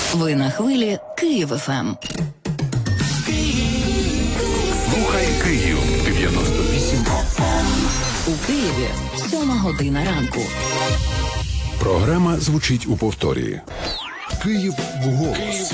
Ви на хвилі Київ ФМ. Слухай Київ 98 У Києві 7:00 ранку. Програма звучить у повторі. Київ вголос.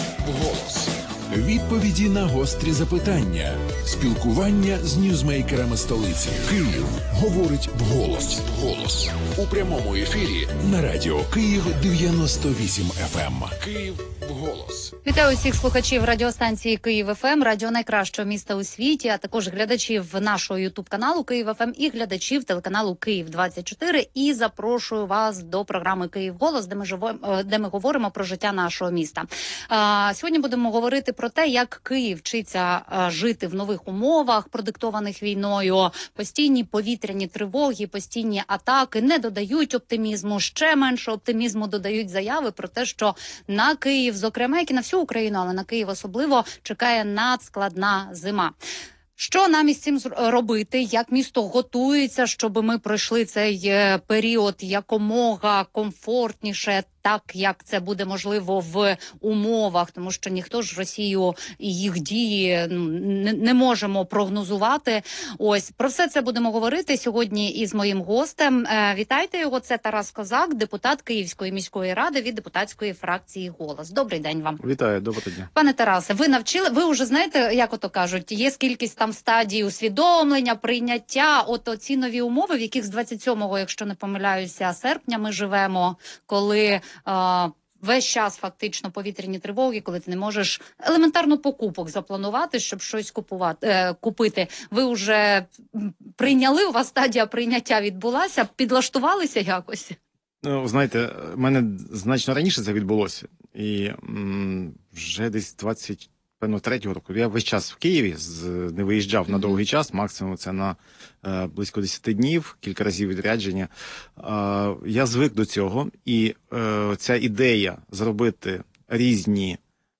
Відповіді на гострі запитання. Спілкування з ньюзмейкерами столиці. Київ говорить вголос. У прямому ефірі на радіо Київ 98 FM. Київ вголос. Вітаю усіх слухачів радіостанції Київ ФМ, радіо найкращого міста у світі, а також глядачів нашого ютуб-каналу Київ ФМ і глядачів телеканалу Київ 24. І запрошую вас до програми Київ голос, де ми говоримо про життя нашого міста. Сьогодні будемо говорити про те, як Київ вчиться жити в нових умовах, продиктованих війною. Постійні повітряні тривоги, постійні атаки не додають оптимізму. Ще менше оптимізму додають заяви про те, що на Київ, зокрема, як і на всю Україну, але на Київ особливо, чекає надскладна зима. Що нам із цим робити? Як місто готується, щоб ми пройшли цей період якомога комфортніше, так як це буде можливо в умовах, тому що ніхто ж Росію і їх дії не можемо прогнозувати. Ось про все це будемо говорити сьогодні із моїм гостем. Вітайте його. Це Тарас Козак, депутат Київської міської ради від депутатської фракції «Голос». Добрий день вам. Вітаю, доброго дня. Пане Тарасе, ви вже знаєте, як ото кажуть, є скількись там стадій усвідомлення, прийняття, оці нові умови, в яких з 27-го, якщо не помиляюся, серпня ми живемо, коли весь час фактично повітряні тривоги, коли ти не можеш елементарно покупок запланувати, щоб щось купити. Ви вже прийняли, у вас стадія прийняття відбулася, підлаштувалися якось? Ну, знаєте, в мене значно раніше це відбулося. І вже десь 23-го року. Я весь час в Києві, не виїжджав на довгий час, максимум це на близько 10 днів, кілька разів відрядження. Я звик до цього, і ця ідея зробити різні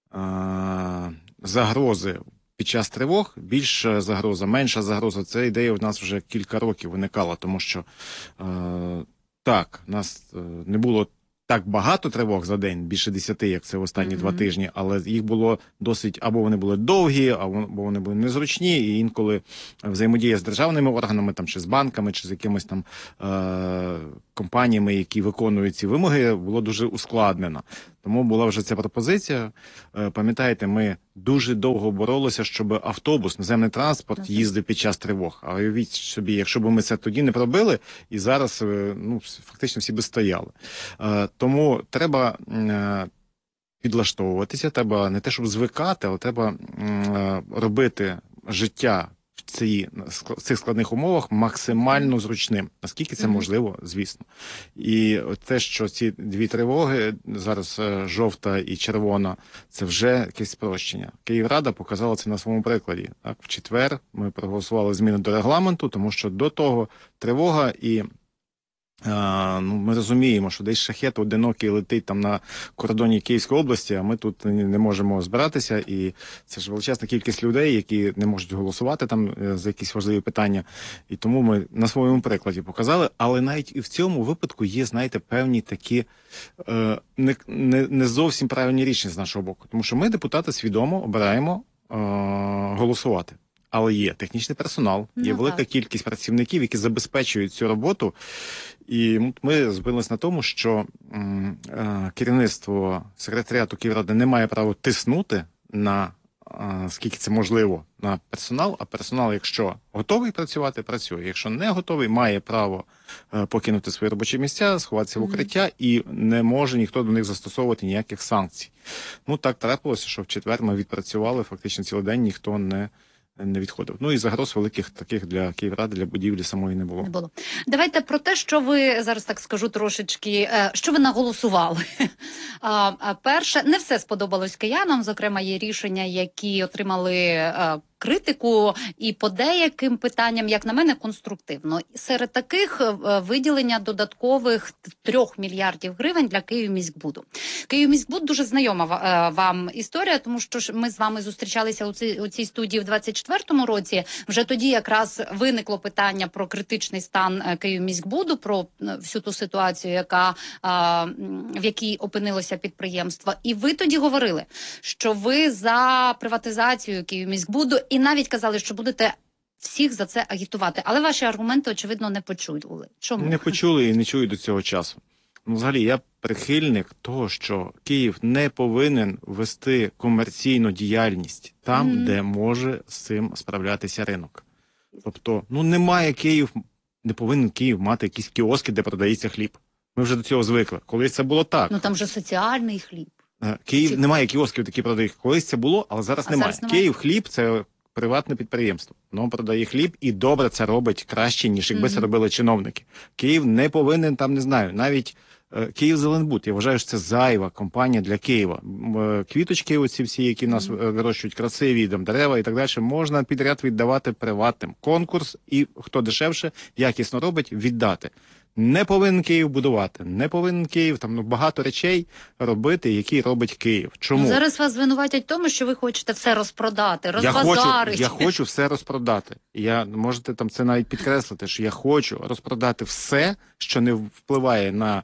загрози під час тривог, більша загроза, менша загроза, ця ідея в нас вже кілька років виникала, тому що так, нас не було так багато тривог за день, більше 10, як це в останні 2 тижні, але їх було досить, або вони були довгі, або вони були незручні, і інколи взаємодія з державними органами, там, чи з банками, чи з якимись там компаніями, які виконують ці вимоги, було дуже ускладнено. Тому була вже ця пропозиція. Пам'ятаєте, ми дуже довго боролися, щоб автобус, наземний транспорт їздив під час тривог. А уявіть собі, якщо б ми це тоді не пробили, і зараз фактично всі би стояли. Тому треба підлаштовуватися, треба не те, щоб звикати, але треба робити життя в цих складних умовах максимально зручним. Наскільки це можливо, звісно. І те, що ці 2 тривоги, зараз жовта і червона, це вже якесь спрощення. Київрада показала це на своєму прикладі. Так, в четвер ми проголосували зміни до регламенту, тому що до того тривога і ми розуміємо, що десь шахет одинокий летить там на кордоні Київської області, а ми тут не можемо збиратися, і це ж величезна кількість людей, які не можуть голосувати там за якісь важливі питання. І тому ми на своєму прикладі показали, але навіть і в цьому випадку є, знаєте, певні такі не зовсім правильні рішення з нашого боку. Тому що ми, депутати, свідомо обираємо голосувати. Але є технічний персонал, є велика кількість працівників, які забезпечують цю роботу. І ми зупинилися на тому, що керівництво секретаріату Київради не має права тиснути на, скільки це можливо, на персонал. А персонал, якщо готовий працювати, працює. Якщо не готовий, має право покинути свої робочі місця, сховатися в укриття, і не може ніхто до них застосовувати ніяких санкцій. Так трапилося, що в четвер ми відпрацювали фактично цілий день, ніхто не відходив. І загроз великих таких для Київради, для будівлі самої не було. Давайте про те, що ви, зараз так скажу трошечки, що ви наголосували. Перше, не все сподобалось киянам, зокрема є рішення, які отримали критику і по деяким питанням, як на мене, конструктивно. Серед таких виділення додаткових 3 мільярдів гривень для Київміськбуду. Київміськбуд дуже знайома вам історія, тому що ми з вами зустрічалися у цій студії в 24-му році. Вже тоді якраз виникло питання про критичний стан Київміськбуду, про всю ту ситуацію, в якій опинилося підприємство. І ви тоді говорили, що ви за приватизацію Київміськбуду і навіть казали, що будете всіх за це агітувати. Але ваші аргументи, очевидно, не почули. Чому? Не почули і не чують до цього часу. Взагалі, я прихильник того, що Київ не повинен вести комерційну діяльність там, де може з цим справлятися ринок. Тобто, не повинен Київ мати якісь кіоски, де продається хліб. Ми вже до цього звикли. Колись це було так. Там же соціальний хліб. Київ немає кіосків, які продають. Колись це було, але зараз немає. Київ хліб – це приватне підприємство. Воно продає хліб і добре це робить краще, ніж якби це робили чиновники. Київ не повинен там, не знаю, навіть Київзеленбуд. Я вважаю, що це зайва компанія для Києва. Квіточки оці всі, які нас вирощують, красиві, дерева і так далі, можна підряд віддавати приватним. Конкурс і хто дешевше, якісно робить, віддати. Не повинен Київ будувати, не повинен Київ багато речей робити, які робить Київ. Чому? Зараз вас звинуватять в тому, що ви хочете все розпродати, розбазарити. Я хочу все розпродати. Можете це навіть підкреслити, що я хочу розпродати все, що не впливає на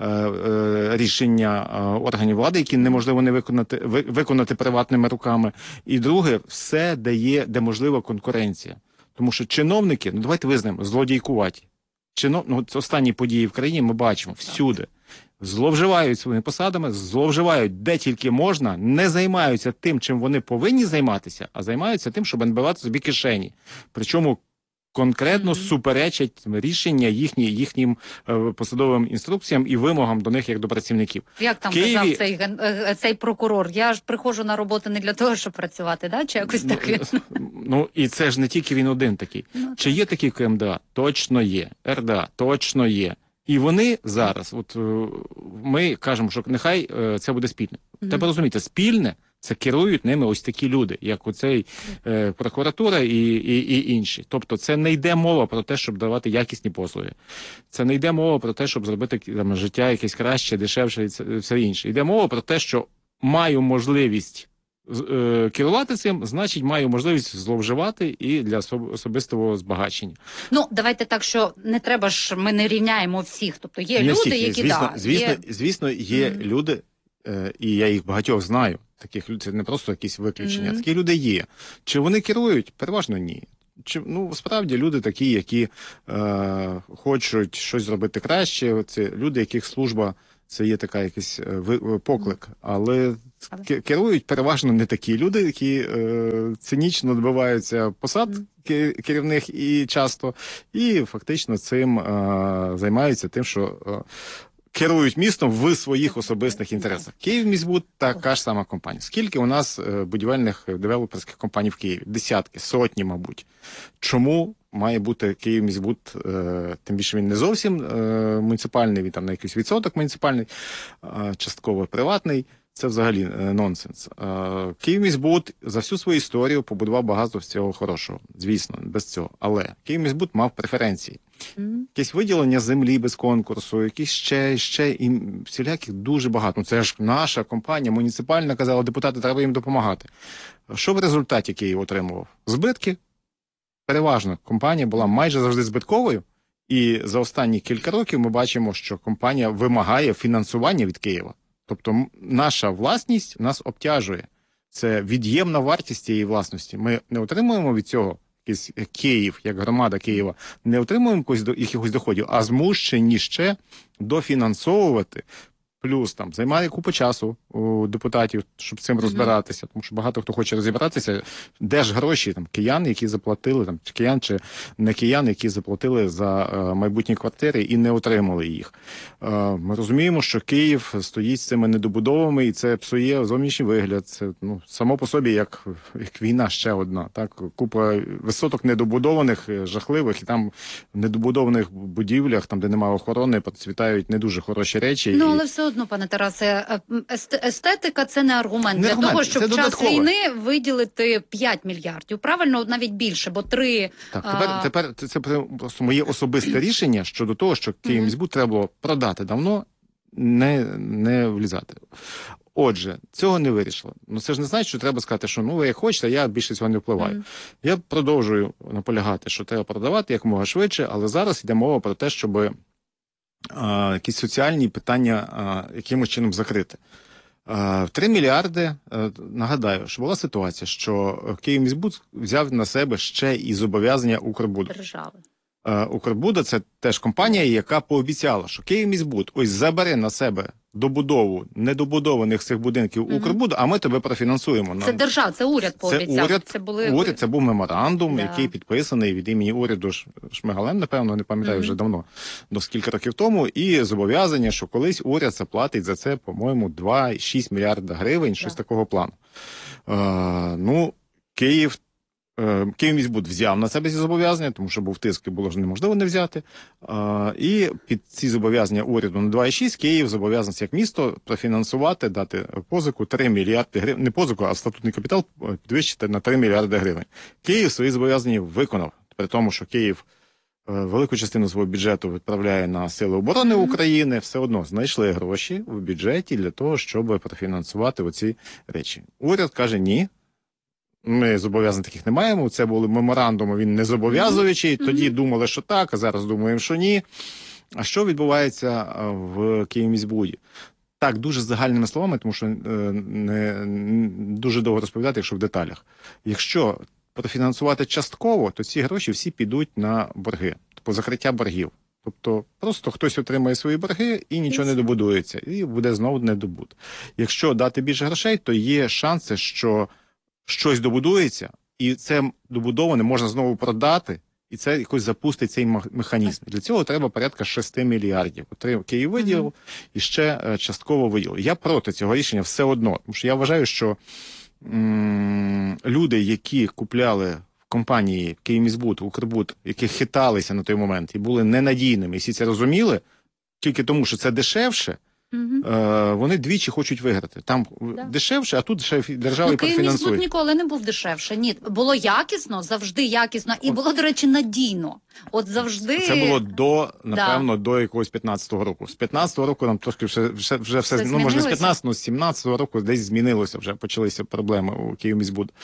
рішення органів влади, які неможливо не виконати приватними руками. І друге, все, де можлива конкуренція. Тому що чиновники, давайте визнаємо, злодійкуваті. Останні події в країні ми бачимо всюди. Зловживають своїми посадами, зловживають де тільки можна, не займаються тим, чим вони повинні займатися, а займаються тим, щоб набивати собі кишені. Причому конкретно суперечать рішення їхнім посадовим інструкціям і вимогам до них як до працівників. Як там казав цей прокурор? Я ж приходжу на роботу не для того, щоб працювати, да? Чи якось таке? І це ж не тільки він один такий. Чи є такі в КМДА? Точно є. РДА? Точно є. І вони зараз, ми кажемо, що нехай це буде спільне. Треба розуміти, спільне – це керують ними ось такі люди, як оцей прокуратура і інші. Тобто це не йде мова про те, щоб давати якісні послуги. Це не йде мова про те, щоб зробити життя якесь краще, дешевше і все інше. Йде мова про те, що маю можливість керувати цим, значить маю можливість зловживати і для особистого збагачення. Давайте так, що не треба ж, ми не рівняємо всіх. Тобто є люди, які Звісно, є люди, і я їх багатьох знаю, таких людей, це не просто якісь виключення, такі люди є. Чи вони керують? Переважно ні. Справді люди такі, які хочуть щось зробити краще, це люди, яких служба це є така якийсь поклик, але керують переважно не такі люди, які цинічно добиваються посад керівних і часто, і фактично цим займаються тим, що керують містом в своїх особистих інтересах. Київміськбуд – така ж сама компанія. Скільки у нас будівельних девелоперських компаній в Києві? Десятки, сотні, мабуть. Чому має бути Київміськбуд, тим більше він не зовсім муніципальний, він на якийсь відсоток муніципальний, частково приватний. Це взагалі нонсенс. Київміськбуд за всю свою історію побудував багато всього хорошого. Звісно, без цього. Але Київміськбуд мав преференції. Якесь виділення землі без конкурсу, якісь ще і всіляких дуже багато. Це ж наша компанія, муніципальна, казала, депутати, треба їм допомагати. Що в результаті Київ отримував? Збитки. Переважно компанія була майже завжди збитковою. І за останні кілька років ми бачимо, що компанія вимагає фінансування від Києва. Тобто наша власність нас обтяжує. Це від'ємна вартість цієї власності. Ми не отримуємо від цього, Київ, як громада Києва, не отримуємо якихось доходів, а змушені ще дофінансовувати. Плюс займає купу часу у депутатів, щоб цим розбиратися, тому що багато хто хоче розібратися, де ж гроші киян, які заплатили, чи киян, чи не киян, які заплатили за майбутні квартири і не отримали їх. Ми розуміємо, що Київ стоїть з цими недобудовами, і це псує зовнішній вигляд. Це само по собі як війна ще одна. Купа висоток недобудованих, жахливих, і там в недобудованих будівлях, де немає охорони, процвітають не дуже хороші речі. Але все одно, пане Тарасе, естетика – це не аргумент Не для аргумент, того, це щоб в час додаткове. війни виділити 5 мільярдів. Правильно? От навіть більше, бо 3... Так, тепер це просто моє особисте рішення щодо того, що Київміськбуд треба було продати давно, не влізати. Отже, цього не вирішило. Ну це ж не значить, що треба сказати, що ви як хочете, я більше цього не впливаю. Я продовжую наполягати, що треба продавати якомога швидше, але зараз йде мова про те, щоб якісь соціальні питання якимось чином закрити. 3 мільярди, нагадаю, що була ситуація, що Київміськбуд взяв на себе ще і зобов'язання Укрбуду. держави. Укрбуда – це теж компанія, яка пообіцяла, що Київміськбуд ось забере на себе добудову недобудованих цих будинків Укрбуду, а ми тебе профінансуємо. Це держава, це уряд пообіцяв. Це був меморандум, Да. який підписаний від імені уряду Шмигалем, напевно, не пам'ятаю вже давно, до скільки років тому, і зобов'язання, що колись уряд заплатить за це, по-моєму, 2,6 мільярда гривень, щось такого плану. Київміськбуд взяв на себе ці зобов'язання, тому що був тиск і було ж неможливо не взяти. І під ці зобов'язання уряду на 2,6 Київ зобов'язаний як місто профінансувати, дати позику 3 мільярди гривень, не позику, а статутний капітал підвищити на 3 мільярди гривень. Київ свої зобов'язання виконав, при тому, що Київ велику частину свого бюджету відправляє на Сили оборони України, все одно знайшли гроші в бюджеті для того, щоб профінансувати оці речі. Уряд каже, ні. Ми зобов'язань таких не маємо. Це були меморандуми, він не зобов'язуючий. Тоді думали, що так, а зараз думаємо, що ні. А що відбувається в Київміськбуді? Так, дуже загальними словами, тому що не дуже довго розповідати, якщо в деталях. Якщо профінансувати частково, то ці гроші всі підуть на борги, тобто закриття боргів. Тобто просто хтось отримає свої борги і нічого не добудується, і буде знову недобут. Якщо дати більше грошей, то є шанси, що щось добудується, і це добудоване можна знову продати, і це якось запустить цей механізм. Для цього треба порядка 6 мільярдів. Київ виділив і ще частково виділив. Я проти цього рішення все одно, тому що я вважаю, що люди, які купляли в компанії Київміськбуд, Укрбуд, які хиталися на той момент і були ненадійними, і всі це розуміли, тільки тому, що це дешевше, вони двічі хочуть виграти. Там дешевше, а тут ще держава і профінансує. Київміськбуд ніколи не був дешевше. Ні, було якісно, завжди якісно. І було, до речі, надійно. От завжди... Це було напевно, до якогось 15-го року. З 15-го року нам трошки вже все ну, може, з 15-го, з 17-го року десь змінилося, вже почалися проблеми у Київміськбуд.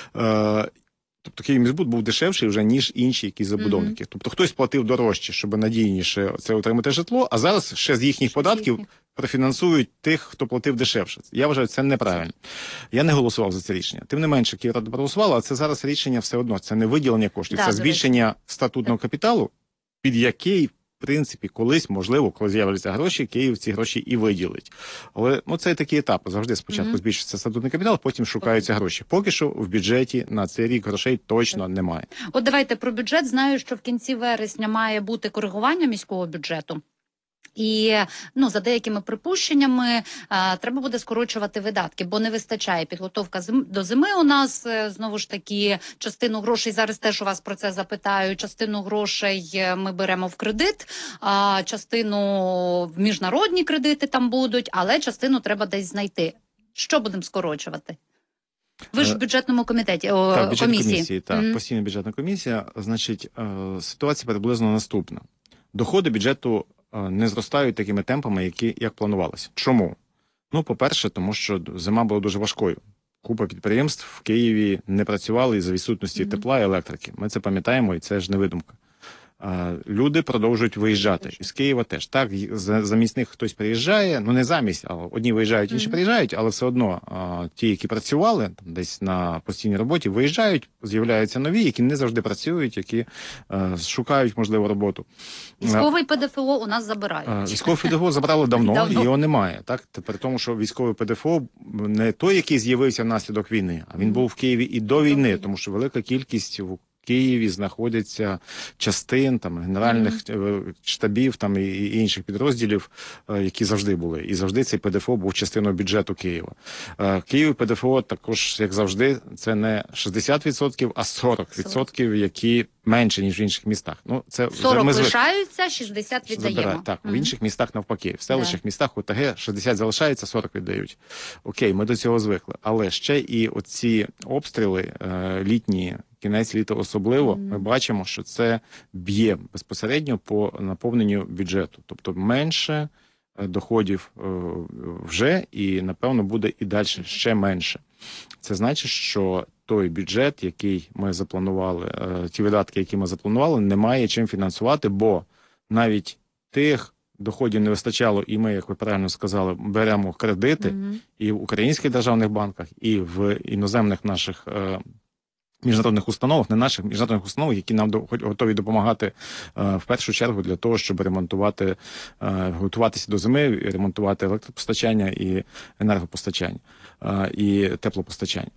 Тобто Київміськбуд був дешевший вже, ніж інші якісь забудовники. Тобто хтось платив дорожче, щоб надійніше це отримати житло, а зараз ще з їхніх податків профінансують тих, хто платив дешевше. Я вважаю, це неправильно. Я не голосував за це рішення. Тим не менше, Київрада проголосувала, а це зараз рішення все одно. Це не виділення коштів, це збільшення статутного капіталу, під який, в принципі, колись, можливо, коли з'являться гроші, Київ ці гроші і виділить. Але це такі етапи. Завжди спочатку збільшується статутний капітал, потім шукаються гроші. Поки що в бюджеті на цей рік грошей точно немає. От давайте про бюджет. Знаю, що в кінці вересня має бути коригування міського бюджету. І за деякими припущеннями треба буде скорочувати видатки, бо не вистачає підготовка до зими у нас. Знову ж таки, частину грошей, зараз теж у вас про це запитаю, частину грошей ми беремо в кредит, частину в міжнародні кредити там будуть, але частину треба десь знайти. Що будемо скорочувати? Ви ж в бюджетному комітеті, комісії. Так, постійна бюджетна комісія. Значить, ситуація приблизно наступна. Доходи бюджету не зростають такими темпами, як планувалося. Чому? По-перше, тому що зима була дуже важкою. Купа підприємств в Києві не працювали із-за відсутності тепла і електрики. Ми це пам'ятаємо, і це ж не видумка. Люди продовжують виїжджати. Із Києва теж. Так, замість них хтось приїжджає, не замість, а одні виїжджають, інші приїжджають, але все одно ті, які працювали десь на постійній роботі, виїжджають, з'являються нові, які не завжди працюють, які шукають, можливо, роботу. Військовий ПДФО у нас забирають. Військовий ПДФО забрали давно, його немає. Так? При тому, що військовий ПДФО не той, який з'явився внаслідок війни, а він був в Києві і до війни, тому що велика кількість Києві знаходяться частин, там, генеральних штабів там, і інших підрозділів, які завжди були. І завжди цей ПДФО був частиною бюджету Києва. Київ ПДФО також, як завжди, це не 60%, а 40%, які менше, ніж в інших містах. Ну, це 40 лишаються, 60 віддаємо. Так, в інших містах навпаки. В селищних містах ОТГ 60 залишається, 40 віддають. Окей, ми до цього звикли. Але ще і оці обстріли літні, кінець літа особливо, ми бачимо, що це б'є безпосередньо по наповненню бюджету. Тобто менше доходів вже і, напевно, буде і далі ще менше. Це значить, що той бюджет, який ми запланували, ті видатки, які ми запланували, немає чим фінансувати, бо навіть тих доходів не вистачало, і ми, як ви правильно сказали, беремо кредити і в українських державних банках, і в іноземних наших міжнародних установах, не наших міжнародних установах, які нам готові допомагати в першу чергу для того, щоб ремонтувати, готуватися до зими, ремонтувати електропостачання і енергопостачання, і теплопостачання.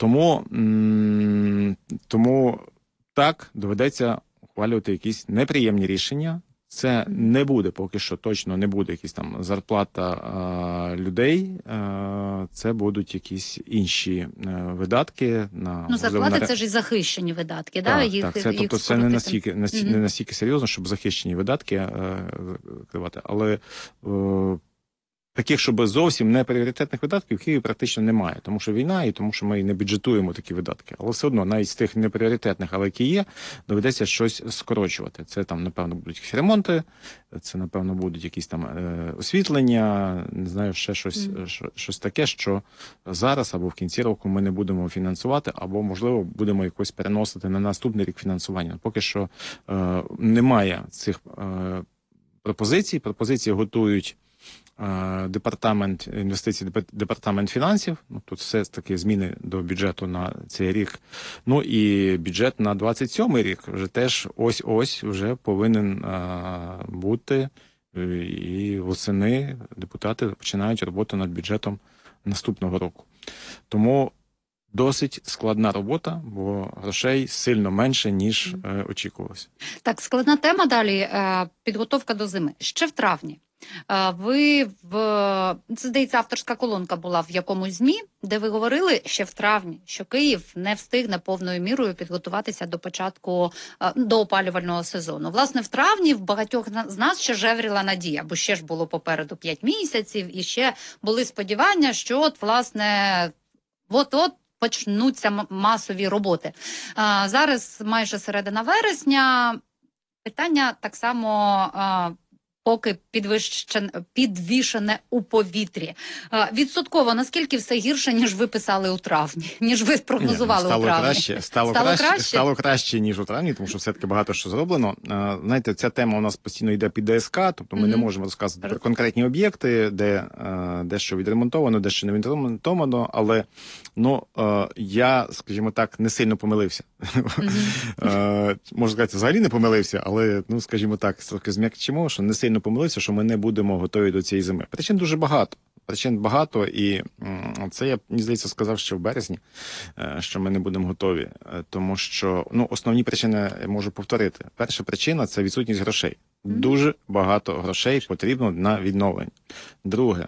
Тому так, доведеться ухвалювати якісь неприємні рішення. Це не буде, поки що точно не буде якась там зарплата людей, це будуть якісь інші видатки. Зарплати це ж і захищені видатки, тобто це не настільки серйозно, щоб захищені видатки кривати, але таких, щоб зовсім не пріоритетних видатків, в Києві практично немає, тому що війна і тому що ми не бюджетуємо такі видатки. Але все одно, навіть з тих непріоритетних, але які є, доведеться щось скорочувати. Це там, напевно, будуть якісь ремонти, це, напевно, будуть якісь там освітлення, не знаю, ще щось таке, що зараз або в кінці року ми не будемо фінансувати, або, можливо, будемо якось переносити на наступний рік фінансування. Поки що немає цих пропозицій. Пропозиції готують Департамент інвестицій, Департамент фінансів. Тут все таки зміни до бюджету на цей рік. Ну і бюджет на 27-й рік вже теж ось вже повинен бути. І восени депутати починають роботу над бюджетом наступного року. Тому досить складна робота, бо грошей сильно менше, ніж очікувалося. Так, складна тема далі. Підготовка до зими. Ще в травні. Це, здається, авторська колонка була в якомусь ЗМІ, де ви говорили ще в травні, що Київ не встигне повною мірою підготуватися до опалювального сезону. Власне, в травні в багатьох з нас ще жевріла надія, бо ще ж було попереду 5 місяців, і ще були сподівання, що, от почнуться масові роботи. Зараз майже середина вересня, питання так само поки підвішене у повітрі. Відсотково, наскільки все гірше, ніж ви писали у травні, ніж ви прогнозували у травні? Стало краще, ніж у травні, тому що все-таки багато що зроблено. Знаєте, ця тема у нас постійно йде під ДСК, тобто ми не можемо розказувати про конкретні об'єкти, де дещо відремонтовано, дещо не відремонтовано, але я, скажімо так, не сильно помилився. Можна сказати, взагалі не помилився, але, скажімо так, трохи зм'якчимо, що не сильно помилився, що ми не будемо готові до цієї зими. Причин дуже багато. І це я, мені здається, сказав ще в березні, що ми не будемо готові. Тому що, основні причини я можу повторити. Перша причина – це відсутність грошей. Дуже багато грошей потрібно на відновлення. Друге,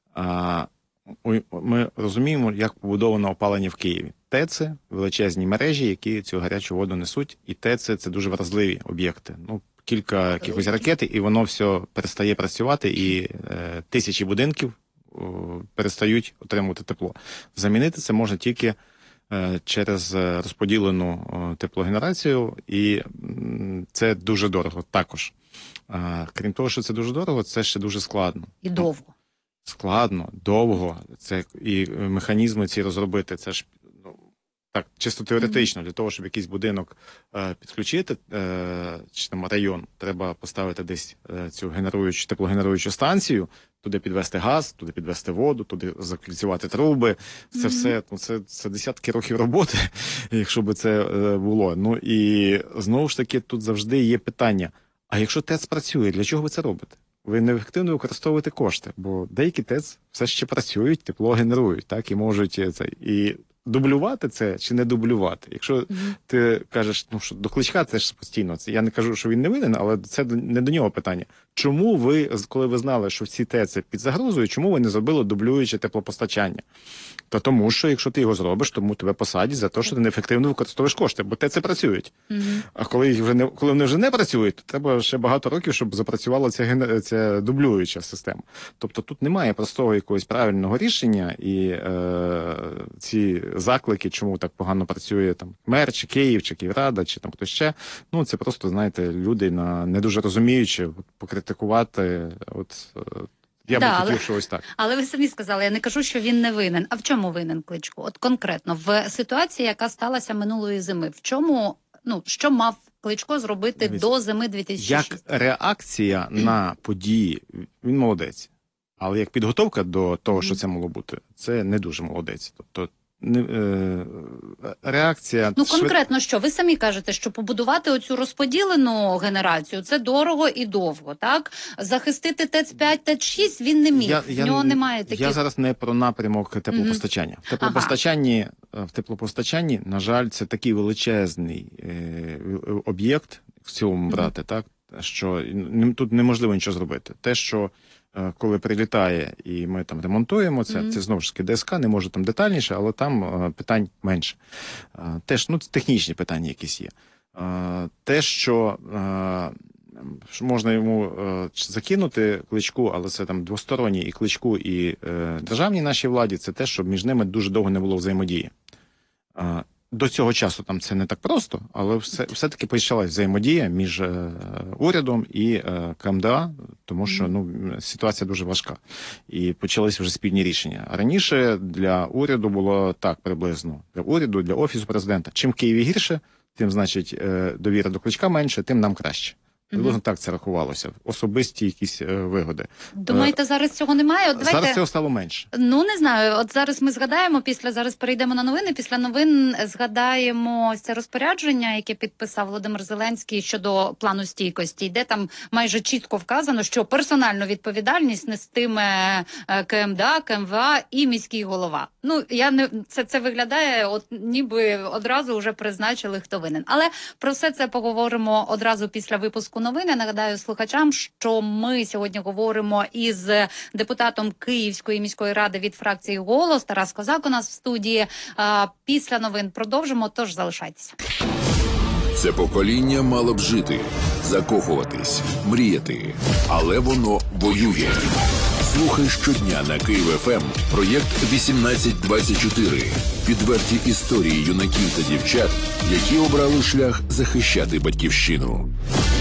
ми розуміємо, як побудовано опалення в Києві. ТЕЦи – величезні мережі, які цю гарячу воду несуть. І ТЕЦи – це дуже вразливі об'єкти. Кілька якихось ракет, і воно все перестає працювати, і тисячі будинків перестають отримувати тепло. Замінити це можна тільки через розподілену теплогенерацію, і це дуже дорого також. Крім того, що це дуже дорого, це ще дуже складно. І довго. Складно, довго. Це і механізми ці розробити, це ж так, чисто теоретично, для того, щоб якийсь будинок підключити, чи там район, треба поставити десь цю теплогенеруючу станцію, туди підвести газ, туди підвести воду, туди закільцювати труби. Це все, це десятки років роботи, якщо би це було. І знову ж таки, тут завжди є питання, а якщо ТЕЦ працює, для чого ви це робите? Ви неефективно використовуєте кошти, бо деякі ТЕЦ все ще працюють, тепло генерують, так, і можуть це. І дублювати це чи не дублювати. Якщо ти кажеш, ну що до Кличка це ж постійно, це я не кажу, що він не винен, але це не до нього питання. Чому ви, коли ви знали, що всі ТЕЦи під загрозою, чому ви не зробили дублююче теплопостачання? Та тому, що якщо ти його зробиш, тому тебе посадять за те, що ти неефективно використовуєш кошти, бо ТЕЦи працюють. А коли вони вже не працюють, то треба ще багато років, щоб запрацювала ця дублююча система. Тобто тут немає простого якогось правильного рішення, і ці заклики, чому так погано працює там мер, чи Київ, чи Київрада, чи там хтось ще, ну це просто, знаєте, люди не дуже розуміючи, покритикувати, я б хотів, що ось так. Але ви самі сказали, я не кажу, що він не винен. А в чому винен Кличко? От конкретно, в ситуації, яка сталася минулої зими, в чому, що мав Кличко зробити до зими 2006? Як реакція на події, він молодець. Але як підготовка до того, що це мало бути, це не дуже молодець. Тобто реакція... конкретно що? Ви самі кажете, що побудувати оцю розподілену генерацію – це дорого і довго, так? Захистити ТЕЦ-5, ТЕЦ-6 він не міг. В нього немає таких... Я зараз не про напрямок теплопостачання. В теплопостачанні, на жаль, це такий величезний об'єкт в цілому брати, так? Що тут неможливо нічого зробити. Те, що коли прилітає і ми там ремонтуємо це знову ж таки ДСК, не можу там детальніше, але там питань менше. Теж, технічні питання якісь є. Те, що можна йому закинути Кличку, але це там двосторонній і Кличку, і державній нашій владі, це те, що між ними дуже довго не було взаємодії. До цього часу там це не так просто, але все-таки почалась взаємодія між урядом і КМДА, тому що ситуація дуже важка. І почалися вже спільні рішення. Раніше для уряду було так приблизно. Для уряду, для Офісу Президента. Чим в Києві гірше, тим, значить, довіра до Кличка менше, тим нам краще. Приблизно так це рахувалося. Особисті якісь вигоди. Думаєте, зараз цього немає? Зараз цього стало менше. Не знаю. От зараз ми згадаємо, зараз перейдемо на новини. Після новин згадаємо це розпорядження, яке підписав Володимир Зеленський щодо плану стійкості, де там майже чітко вказано, що персональну відповідальність нестиме КМДА, КМВА і міський голова. Це виглядає, ніби одразу вже призначили, хто винен. Але про все це поговоримо одразу після випуску новин. Я нагадаю слухачам, що ми сьогодні говоримо із депутатом Київської міської ради від фракції «Голос» Тарас Козак у нас в студії. Після новин продовжимо, тож залишайтеся. Це покоління мало б жити, закохуватись, мріяти, але воно воює. Слухай щодня на Київ ФМ проєкт 1824. Відверті історії юнаків та дівчат, які обрали шлях захищати батьківщину.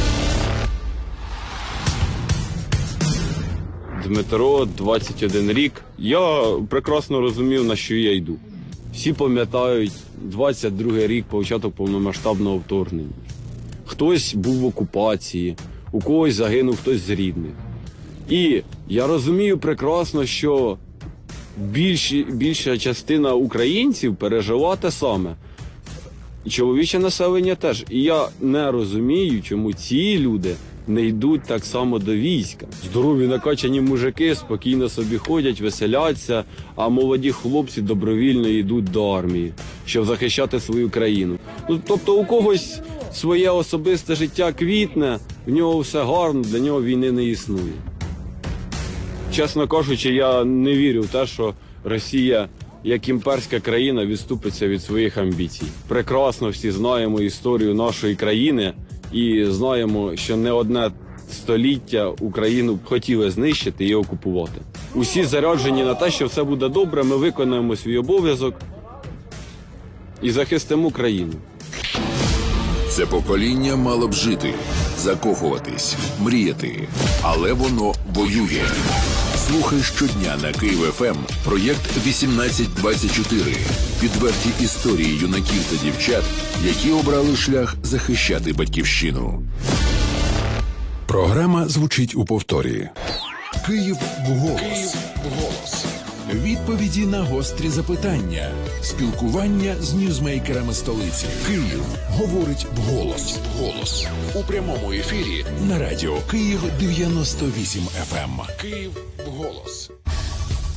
Дмитро, 21 рік. Я прекрасно розумів, на що я йду. Всі пам'ятають 22 рік, початок повномасштабного вторгнення. Хтось був в окупації, у когось загинув хтось з рідних. І я розумію прекрасно, що більша частина українців пережила те саме. І чоловіче населення теж. І я не розумію, чому ці люди не йдуть так само до війська. Здорові накачані мужики спокійно собі ходять, веселяться, а молоді хлопці добровільно йдуть до армії, щоб захищати свою країну. Тобто у когось своє особисте життя квітне, в нього все гарно, для нього війни не існує. Чесно кажучи, я не вірю в те, що Росія, як імперська країна, відступиться від своїх амбіцій. Прекрасно всі знаємо історію нашої країни і знаємо, що не одне століття Україну хотіли знищити і окупувати. Усі заряджені на те, що все буде добре, ми виконаємо свій обов'язок і захистимо країну. Це покоління мало б жити, закохуватись, мріяти, але воно воює. Слухай щодня на Київ ФМ проєкт 1824. Відверті історії юнаків та дівчат, які обрали шлях захищати батьківщину. Програма звучить у повторі. Київ вголос. Відповіді на гострі запитання. Спілкування з ньюзмейкерами столиці. Київ говорить вголос. У прямому ефірі на радіо Київ 98 FM. Київ вголос.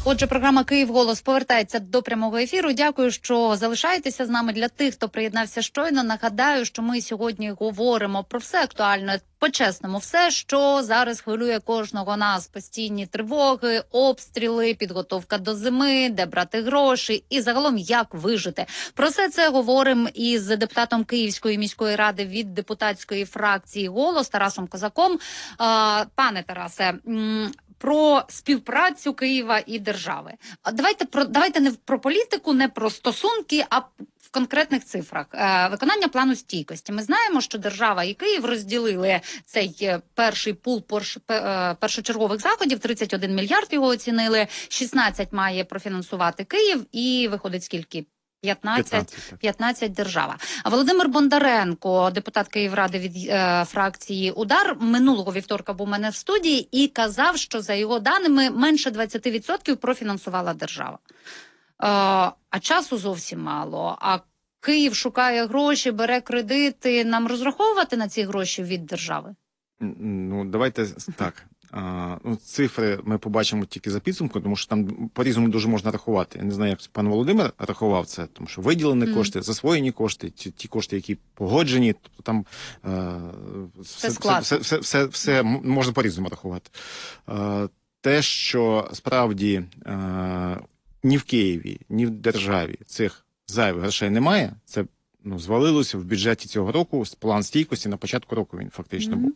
Отже, програма «Київ голос» повертається до прямого ефіру. Дякую, що залишаєтеся з нами. Для тих, хто приєднався щойно, нагадаю, що ми сьогодні говоримо про все актуальне, по-чесному, все, що зараз хвилює кожного нас. Постійні тривоги, обстріли, підготовка до зими, де брати гроші і загалом як вижити. Про все це говоримо із депутатом Київської міської ради від депутатської фракції «Голос» Тарасом Козаком. Пане Тарасе, про співпрацю Києва і держави. Давайте не про політику, не про стосунки, а в конкретних цифрах. Виконання плану стійкості. Ми знаємо, що держава і Київ розділили цей перший пул першочергових заходів, 31 мільярд його оцінили, 16 має профінансувати Київ і виходить скільки? 15 держава. А Володимир Бондаренко, депутат Київради від фракції «Удар», минулого вівторка був у мене в студії і казав, що за його даними менше 20% профінансувала держава. А часу зовсім мало. А Київ шукає гроші, бере кредити. Нам розраховувати на ці гроші від держави? Ну, давайте так. Цифри ми побачимо тільки за підсумком, тому що там по-різному дуже можна рахувати. Я не знаю, як пан Володимир рахував це, тому що виділені кошти, засвоєні кошти, ті кошти, які погоджені, тобто там все можна по-різному рахувати. Те, що справді ні в Києві, ні в державі цих зайвих грошей немає, це звалилося в бюджеті цього року, план стійкості на початку року він фактично був.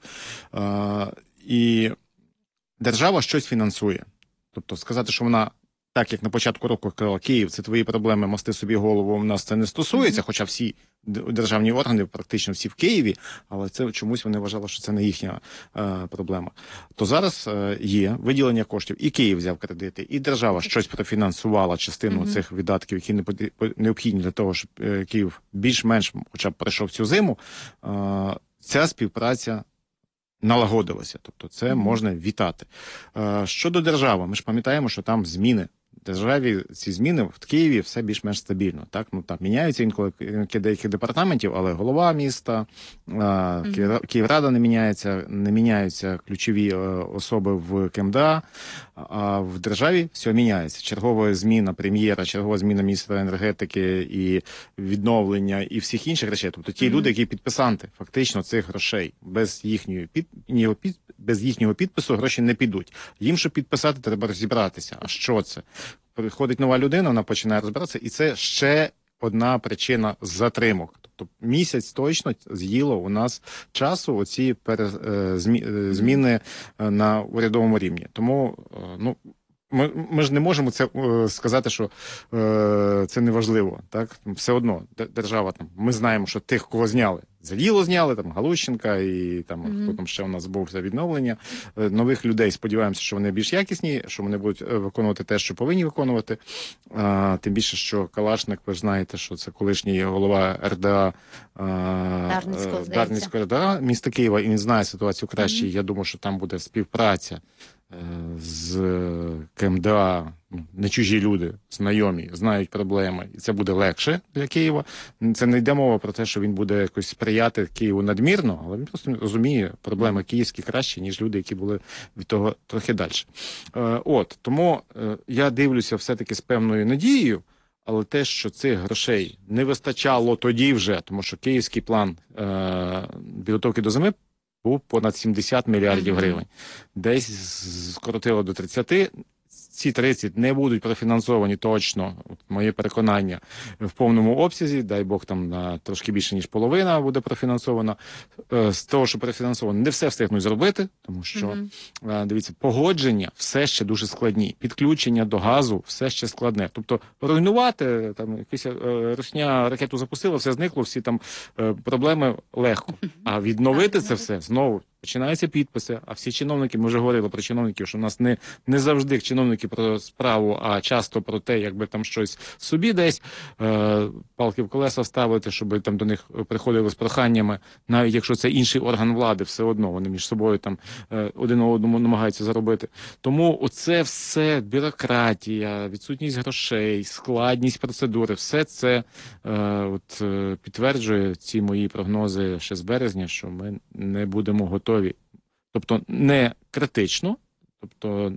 І держава щось фінансує. Тобто сказати, що вона, так як на початку року казала, Київ, це твої проблеми, мости собі голову, у нас це не стосується, хоча всі державні органи, практично всі в Києві, але це чомусь вони вважали, що це не їхня проблема. То зараз є виділення коштів, і Київ взяв кредити, і держава щось профінансувала частину цих видатків, які необхідні для того, щоб Київ більш-менш хоча б пройшов цю зиму. Ця співпраця налагодилося, тобто це можна вітати. Щодо держави, ми ж пам'ятаємо, що там зміни. В державі ці зміни в Києві все більш-менш стабільно. Так? Ну, там міняються інколи деяких департаментів, але голова міста, Київрада не міняються ключові особи в КМДА, а в державі все міняється. Чергова зміна прем'єра, чергова зміна міністра енергетики і відновлення і всіх інших речей. Тобто ті люди, які підписанти фактично цих грошей, без їхнього підпису гроші не підуть. Їм, щоб підписати, треба розібратися. А що це? Приходить нова людина, вона починає розбиратися, і це ще одна причина затримок. Тобто місяць точно з'їло у нас часу оці зміни на урядовому рівні. Тому, ми ж не можемо це сказати, що це не важливо. Так? Все одно держава, ми знаємо, що тих, кого зняли, Заділо зняли, там Галущенка і там хто там ще у нас був за відновлення. Нових людей, сподіваємося, що вони більш якісні, що вони будуть виконувати те, що повинні виконувати. Тим більше, що Калашник, ви ж знаєте, що це колишній голова РДА Дарницького РДА міста Києва, і він знає ситуацію краще. Я думаю, що там буде співпраця з КМДА, не чужі люди, знайомі, знають проблеми, і це буде легше для Києва. Це не йде мова про те, що він буде якось сприяти Києву надмірно, але він просто розуміє проблеми київські краще, ніж люди, які були від того трохи далі. Тому я дивлюся все-таки з певною надією, але те, що цих грошей не вистачало тоді вже, тому що київський план підготовки до зими був понад 70 мільярдів гривень. Десь скоротило до 30. Ці 30 не будуть профінансовані точно, моє переконання, в повному обсязі. Дай Бог, там на трошки більше, ніж половина буде профінансована. З того, що профінансовано, не все встигнуть зробити, тому що, дивіться, погодження все ще дуже складні. Підключення до газу все ще складне. Тобто руйнувати, там, якась русня ракету запустила, все зникло, всі там проблеми легко. А відновити це все знову. Починаються підписи, а всі чиновники, ми вже говорили про чиновників, що у нас не завжди чиновники про справу, а часто про те, якби там щось собі десь палки в колеса вставити, щоб там до них приходили з проханнями, навіть якщо це інший орган влади, все одно вони між собою там один одному намагаються заробити. Тому оце все, бюрократія, відсутність грошей, складність процедури, все це підтверджує ці мої прогнози ще з березня, що ми не будемо готові. Тобто не критично, Тобто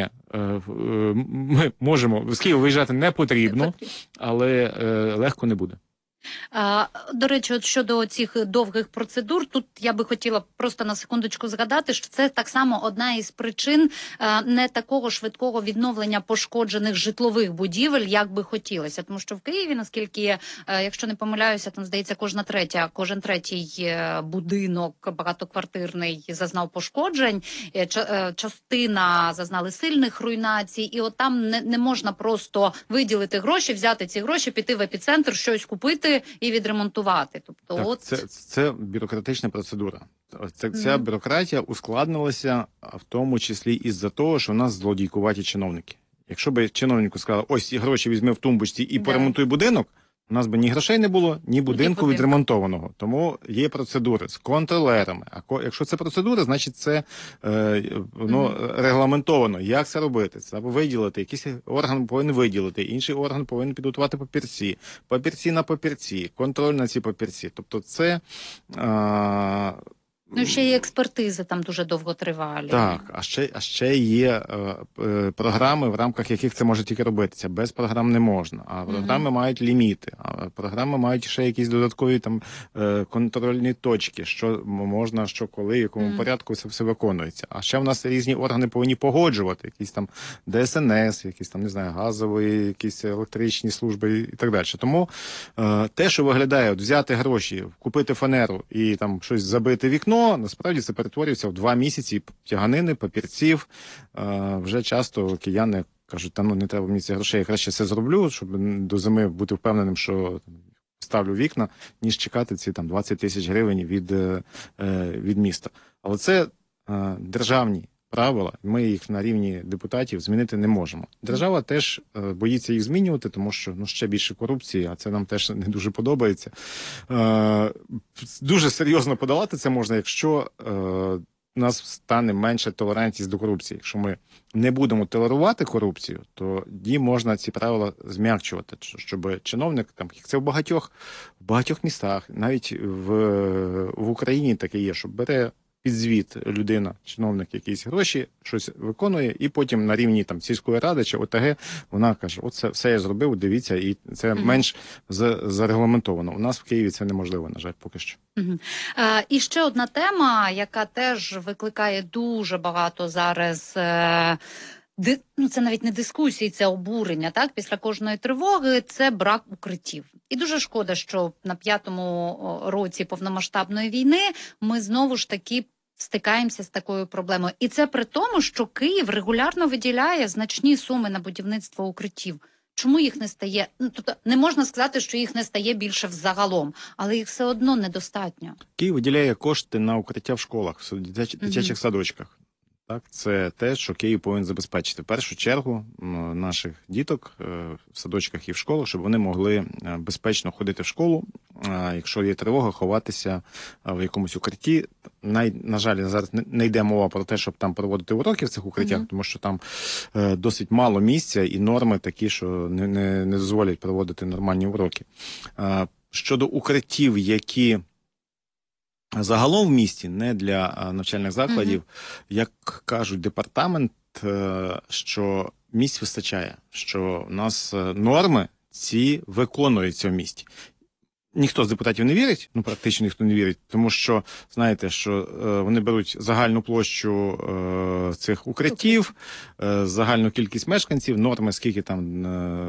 ми можемо, з Києва виїжджати не потрібно, але легко не буде. До речі, от щодо цих довгих процедур, тут я би хотіла просто на секундочку згадати, що це так само одна із причин не такого швидкого відновлення пошкоджених житлових будівель, як би хотілося. Тому що в Києві, наскільки, якщо не помиляюся, там, здається, кожен третій будинок багатоквартирний зазнав пошкоджень, частина зазнали сильних руйнацій, і от там не можна просто виділити гроші, взяти ці гроші, піти в епіцентр, щось купити і відремонтувати. Тобто, так, це бюрократична процедура. Ця бюрократія ускладнилася в тому числі із-за того, що у нас злодійкуваті чиновники. Якщо б чиновнику сказали, ось і гроші візьми в тумбочці і поремонтуй будинок, у нас би ні грошей не було, ні будинку відремонтованого. Тому є процедури з контролерами. А якщо це процедура, значить це регламентовано. Як це робити? Це або виділити, якийсь орган повинен виділити, інший орган повинен підготувати папірці на папірці, контроль на ці папірці. Тобто це... ще й експертизи там дуже довго тривалі. Так, а ще є програми, в рамках яких це може тільки робитися. Без програм не можна. А програми мають ліміти, а програми мають ще якісь додаткові там контрольні точки, що можна, що коли, в якому порядку це все виконується. А ще в нас різні органи повинні погоджувати, якісь там ДСНС, якісь там, не знаю, газові, якісь електричні служби і так далі. Тому те, що виглядає, от взяти гроші, купити фанеру і там щось забити вікно, насправді це перетворюється в 2 місяці тяганини, папірців. Вже часто кияни кажуть, не треба мені цих грошей, я краще це зроблю, щоб до зими бути впевненим, що ставлю вікна, ніж чекати ці 20 тисяч гривень від міста. Але це державні правила, ми їх на рівні депутатів змінити не можемо. Держава теж боїться їх змінювати, тому що ще більше корупції, а це нам теж не дуже подобається. Дуже серйозно подолати це можна, якщо у нас стане менша толерантність до корупції. Якщо ми не будемо толерувати корупцію, то тоді можна ці правила зм'якчувати, щоб чиновник, це в багатьох містах, навіть в Україні таке є, що бере під звіт людина, чиновник, якісь гроші, щось виконує, і потім на рівні сільської ради чи ОТГ вона каже, оце все я зробив, дивіться, і це менш зарегламентовано. У нас в Києві це неможливо, на жаль, поки що. І ще одна тема, яка теж викликає дуже багато зараз... Це навіть не дискусії, це обурення, так? Після кожної тривоги це брак укриттів. І дуже шкода, що на 5-му році повномасштабної війни ми знову ж таки стикаємося з такою проблемою. І це при тому, що Київ регулярно виділяє значні суми на будівництво укриттів. Чому їх не стає? Тобто не можна сказати, що їх не стає більше взагалом, але їх все одно недостатньо. Київ виділяє кошти на укриття в школах, в дитячих садочках. Так, це те, що Київ повинен забезпечити. В першу чергу наших діток в садочках і в школах, щоб вони могли безпечно ходити в школу, якщо є тривога, ховатися в якомусь укритті. На жаль, зараз не йде мова про те, щоб там проводити уроки в цих укриттях, тому що там досить мало місця і норми такі, що не дозволять проводити нормальні уроки. Щодо укриттів, які загалом в місті, не для навчальних закладів, як кажуть департамент, що місць вистачає, що у нас норми ці виконуються в місті. Ніхто з депутатів не вірить, практично ніхто не вірить, тому що, знаєте, що вони беруть загальну площу цих укриттів, загальну кількість мешканців, норми, скільки там,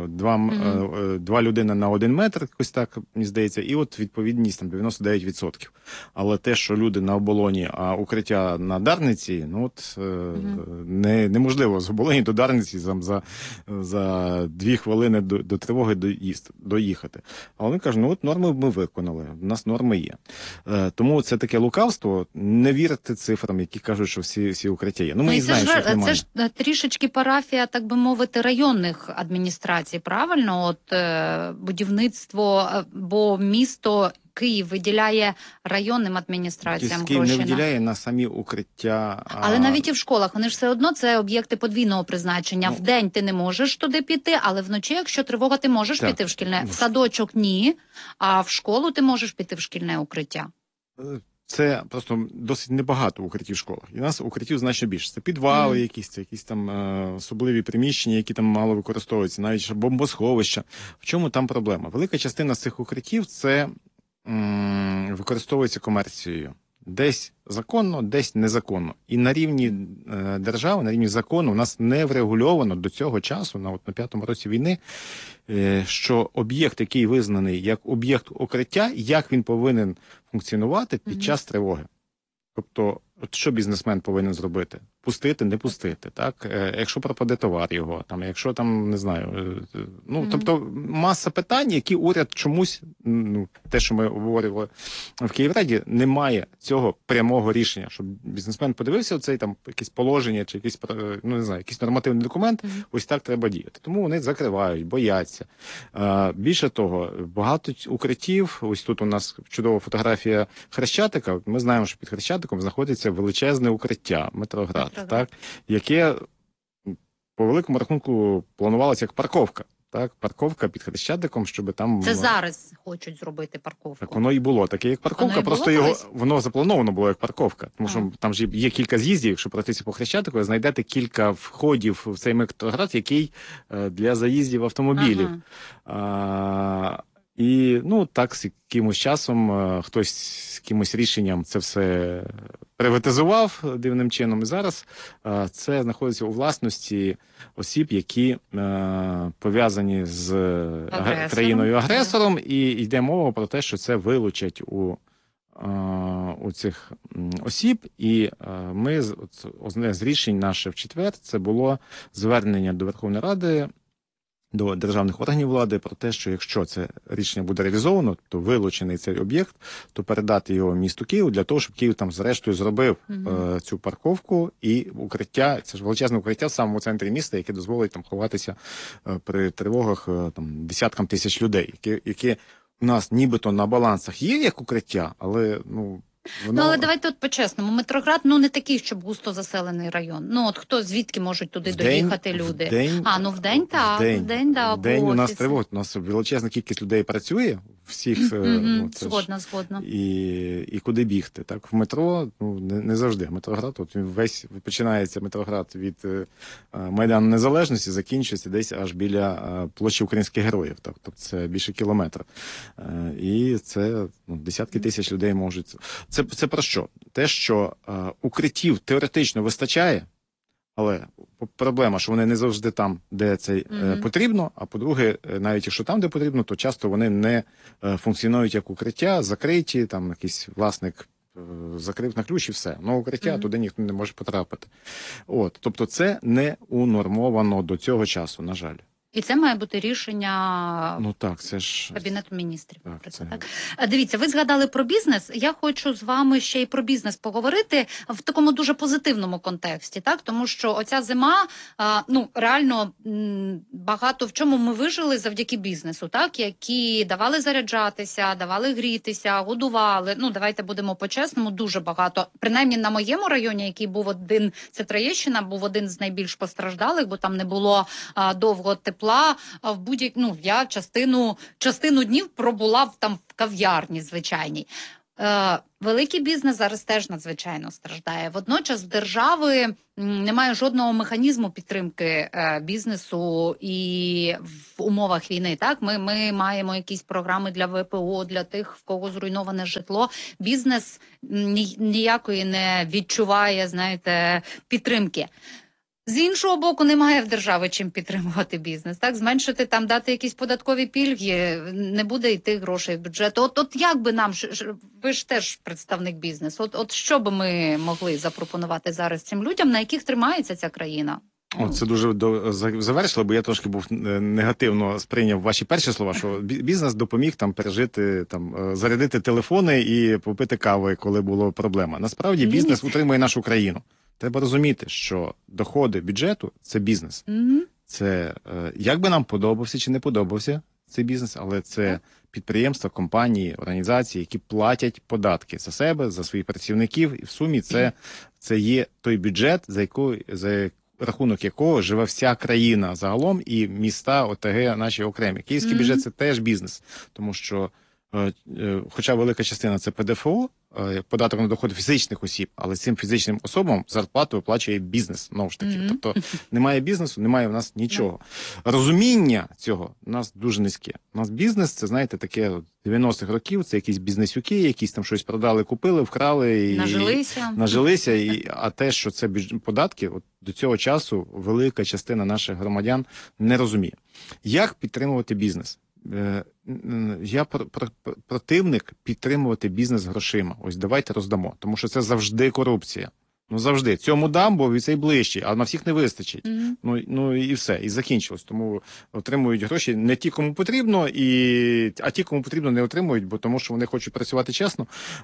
2 людини на 1 метр, якось так, мені здається, і от відповідність 99%. Але те, що люди на оболоні, а укриття на Дарниці, неможливо з оболоні до Дарниці за 2 хвилини до тривоги доїхати. А вони кажуть, норми ми виконали, у нас норми є. Тому це таке лукавство, не вірити цифрам, які кажуть, що всі укриття є. Ми знаємо, що їх немає. Це ж трішечки парафія, так би мовити, районних адміністрацій, правильно? Будівництво, бо місто Київ виділяє районним адміністраціям Київ гроші. не виділяє на самі укриття. Але навіть і в школах, вони ж все одно, це об'єкти подвійного призначення. Вдень ти не можеш туди піти, але вночі, якщо тривога, ти можеш піти в шкільне. В садочок ні, а в школу ти можеш піти в шкільне укриття. це просто досить небагато укриттів в школах. І у нас укриттів значно більше. Це підвали якісь, це якісь там особливі приміщення, які там мало використовуються, навіть бомбосховища. В чому там проблема? Велика частина з цих укриттів це використовується комерцією. Десь законно, десь незаконно. І на рівні держави, на рівні закону у нас не врегульовано до цього часу, на 5-му році війни, що об'єкт, який визнаний як об'єкт укриття, як він повинен функціонувати під час тривоги. Тобто, от що бізнесмен повинен зробити? Пустити, не пустити, так? Якщо пропаде товар його, там, якщо там, не знаю, тобто маса питань, які уряд чомусь, те, що ми обговорювали в Київраді, немає цього прямого рішення, щоб бізнесмен подивився оцей там якесь положення чи якийсь, не знаю, якийсь нормативний документ, ось так треба діяти. Тому вони закривають, бояться. Більше того, багато укриттів, ось тут у нас чудова фотографія Хрещатика, ми знаємо, що під Хрещатиком знаходиться величезне укриття, Метроград. Так, яке по великому рахунку планувалося як парковка. Так, парковка під Хрещатиком, щоб там... Це зараз хочуть зробити парковку. Так воно і було таке, як парковка, просто воно заплановано було як парковка. Тому що там ж є кілька з'їздів, якщо пройтися по Хрещатику, ви знайдете кілька входів в цей Метроград, який для заїздів автомобілів. І, так, з якимось часом хтось з якимось рішенням це все приватизував дивним чином. І зараз це знаходиться у власності осіб, які пов'язані з країною-агресором. І йде мова про те, що це вилучать у цих осіб. І ми, одне з рішень наше в четвер, це було звернення до Верховної Ради, до державних органів влади про те, що якщо це рішення буде реалізовано, то вилучений цей об'єкт, то передати його місту Києву для того, щоб Київ там зрештою зробив цю парковку і укриття, це ж величезне укриття в самому центрі міста, яке дозволить там ховатися при тривогах там десяткам тисяч людей, які у нас нібито на балансах є як укриття, але але давайте от по-чесному. Метроград, не такий, щоб густо заселений район. От хто, звідки можуть туди доїхати люди? Вдень, так. Вдень у нас тривога. У нас величезна кількість людей працює, всіх... Згодна. І куди бігти, так? В метро, не завжди. Метроград, от весь починається Метроград від Майдану Незалежності, закінчується десь аж біля площі Українських Героїв. Тобто це більше кілометра. І це десятки тисяч людей можуть... Це про що? Те, що укриттів теоретично вистачає, але проблема, що вони не завжди там, де це потрібно, а по-друге, навіть якщо там, де потрібно, то часто вони не функціонують як укриття, закриті, там якийсь власник закрив на ключ і все. Укриття туди ніхто не може потрапити. Тобто це не унормовано до цього часу, на жаль. І це має бути рішення це ж... Кабінету міністрів. Так. Дивіться, ви згадали про бізнес. Я хочу з вами ще й про бізнес поговорити в такому дуже позитивному контексті, так? Тому що оця зима, реально багато в чому ми вижили завдяки бізнесу, так? Які давали заряджатися, давали грітися, годували. Давайте будемо по-чесному, дуже багато. Принаймні на моєму районі, який був один, це Троєщина, був один з найбільш постраждалих, бо там не було довго тепла. В я частину днів пробула там в кав'ярні звичайній. Великий бізнес зараз теж надзвичайно страждає. Водночас в держави немає жодного механізму підтримки бізнесу і в умовах війни. Так, ми маємо якісь програми для ВПО, для тих, в кого зруйноване житло. Бізнес ніякої не відчуває, підтримки. З іншого боку, немає в держави чим підтримувати бізнес. Так, зменшити там, дати якісь податкові пільги, не буде йти грошей в бюджет. От як би нам, ви ж теж представник бізнесу, от що би ми могли запропонувати зараз цим людям, на яких тримається ця країна? Це дуже завершило, бо я трошки був негативно сприйняв ваші перші слова, що бізнес допоміг там пережити, зарядити телефони і попити кави, коли була проблема. Насправді бізнес утримує нашу країну. Треба розуміти, що доходи бюджету – це бізнес. Це, як би нам подобався чи не подобався цей бізнес, але це підприємства, компанії, організації, які платять податки за себе, за своїх працівників. І в сумі це є той бюджет, за рахунок якого живе вся країна загалом і міста, ОТГ наші окремі. Київський бюджет – це теж бізнес, тому що хоча велика частина це ПДФО, податок на доходи фізичних осіб, але цим фізичним особам зарплату виплачує бізнес, знову ж таки. Тобто немає бізнесу, немає в нас нічого. Розуміння цього у нас дуже низьке. У нас бізнес, це, знаєте, таке 90-х років, це якісь бізнесюки, якісь там щось продали, купили, вкрали. Нажилися. А те, що це податки, от до цього часу велика частина наших громадян не розуміє. Як підтримувати бізнес? Я противник підтримувати бізнес грошима. Ось давайте роздамо, тому що це завжди корупція. Ну завжди. Цьому дам, бо цей ближчий, а на всіх не вистачить. Ну і все, і закінчилось. Тому отримують гроші не ті, кому потрібно, а ті, кому потрібно, не отримують, бо тому що вони хочуть працювати чесно.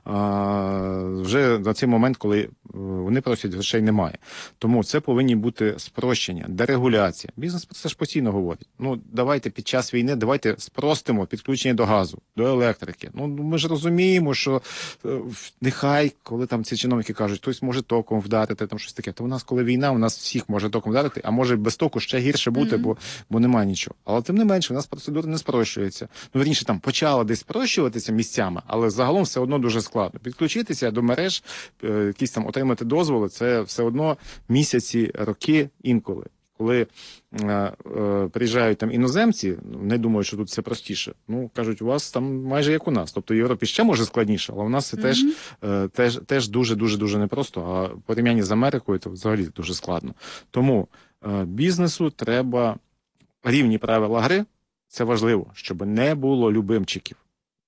Вже на цей момент, коли вони просять, грошей немає. Тому це повинні бути спрощення, дерегуляція. Бізнес про це ж постійно говорить. Ну, давайте під час війни, давайте спростимо підключення до газу, до електрики. Ну, ми ж розуміємо, що нехай, коли там ці чиновники кажуть, хтось може током вдарити, там щось таке. То у нас, коли війна, у нас всіх може током вдарити, а може без току ще гірше бути, бо немає нічого. Але тим не менше, у нас процедура не спрощується. Ну, верніше, там почала десь спрощуватися місцями, але загалом все одно дуже складно. Підключитися до мереж, якісь там отримати дозволи, це все одно місяці, роки інколи. Коли приїжджають там іноземці, не думаю, що тут все простіше. Ну, кажуть, у вас там майже як у нас. Тобто в Європі ще може складніше, але у нас це теж дуже-дуже-дуже непросто. А в порівнянні з Америкою це взагалі дуже складно. Тому бізнесу треба рівні правила гри. Це важливо, щоб не було любимчиків.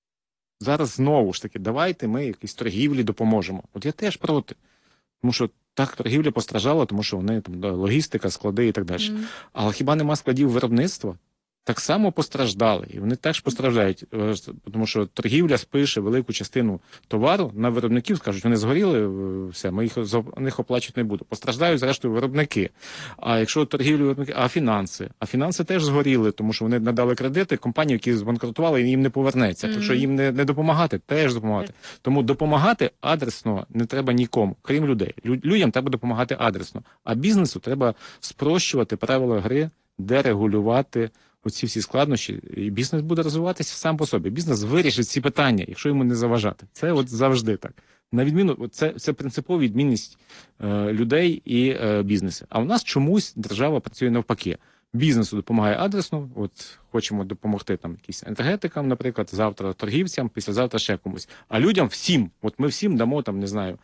Зараз знову ж таки, давайте ми якісь торгівлі допоможемо. От я теж проти. Тому що так, торгівля постраждала, тому що вони там логістика, склади і так далі. Але хіба нема складів виробництва? Так само постраждали. І вони теж постраждають, тому що торгівля спише велику частину товару на виробників, скажуть, вони згоріли, все, ми них оплачувати не будемо. Постраждають, зрештою, виробники. А якщо торгівлю виробники, а фінанси? А фінанси теж згоріли, тому що вони надали кредити компанії, які збанкрутували, і їм не повернеться. Так що їм не допомагати, теж допомагати. Тому допомагати адресно не треба нікому, крім людей. Людям треба допомагати адресно. А бізнесу треба спрощувати правила гри, дерегулювати оці всі складнощі, і бізнес буде розвиватися сам по собі. Бізнес вирішить ці питання, якщо йому не заважати. Це от завжди так. На відміну, це принципова відмінність людей і бізнесу. А у нас чомусь держава працює навпаки. Бізнесу допомагає адресно, от хочемо допомогти там якісь енергетикам, наприклад, завтра торгівцям, післязавтра ще комусь. А людям всім, от ми всім дамо там, не знаю,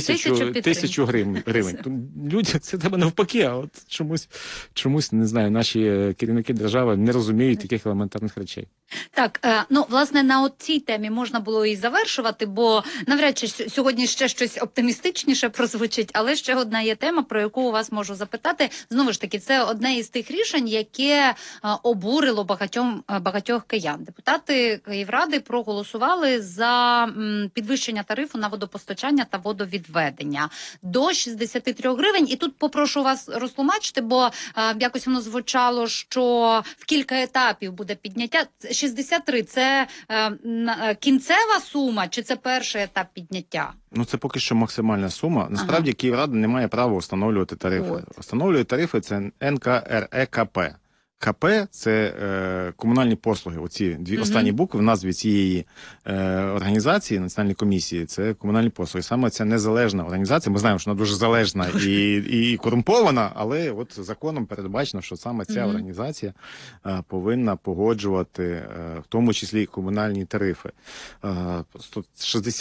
тисячу гривень. Люди, це треба навпаки, а от чомусь, не знаю, наші керівники держави не розуміють таких елементарних речей. Так, ну, власне, на от цій темі можна було і завершувати, бо навряд чи сьогодні ще щось оптимістичніше прозвучить, але ще одна є тема, про яку у вас можу запитати. Знову ж таки, це одне із тих рішень, яке обурило багатьох киян. Депутати Київради проголосували за підвищення тарифу на водопостачання та водовідведення до 63 гривень. І тут попрошу вас розтлумачити, бо якось воно звучало, що в кілька етапів буде підняття. 63 – це кінцева сума, чи це перший етап підняття? Ну, це поки що максимальна сума. Насправді, Київрада не має права встановлювати тарифи. Встановлює тарифи – це НКРЕКП. КП – це комунальні послуги. Оці дві останні букви в назві цієї організації, Національної комісії, це комунальні послуги. Саме це незалежна організація. Ми знаємо, що вона дуже залежна і корумпована, але от законом передбачено, що саме ця організація повинна погоджувати в тому числі комунальні тарифи. 60